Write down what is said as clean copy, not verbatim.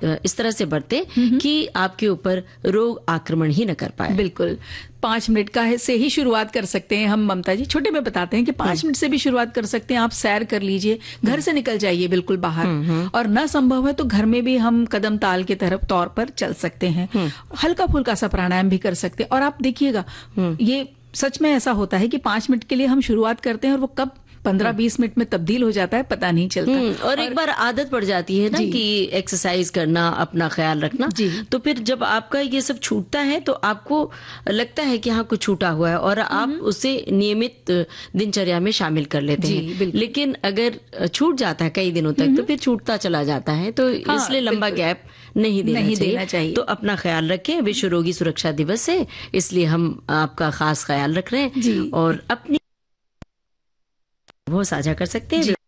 इस तरह से बरतें कि आपके ऊपर रोग आक्रमण ही न कर पाए। बिल्कुल 5 मिनट का से ही शुरुआत कर सकते हैं हम ममता जी। छोटे में बताते हैं कि 5 मिनट से भी शुरुआत कर सकते हैं। आप सैर कर लीजिए, घर से निकल जाइए बिल्कुल बाहर, और न संभव है तो घर में भी हम कदम ताल के तरफ तौर पर चल सकते हैं। हल्का फुल्का सा प्राणायाम भी कर सकते हैं। और आप देखिएगा ये सच में ऐसा होता है कि 5 मिनट के लिए हम शुरुआत करते हैं और वो कब 15-20 मिनट में तब्दील हो जाता है पता नहीं चलता। और एक बार आदत पड़ जाती है ना कि एक्सरसाइज करना, अपना ख्याल रखना, तो फिर जब आपका ये सब छूटता है तो आपको लगता है कि हाँ कुछ छूटा हुआ है और आप उसे नियमित दिनचर्या में शामिल कर लेते हैं। लेकिन अगर छूट जाता है कई दिनों तक तो फिर छूटता चला जाता है, तो इसलिए लंबा गैप नहीं देना चाहिए। तो अपना ख्याल रखें। विश्व रोगी सुरक्षा दिवस है, इसलिए हम आपका खास ख्याल रख रहे हैं और अपनी वो साझा कर सकते हैं।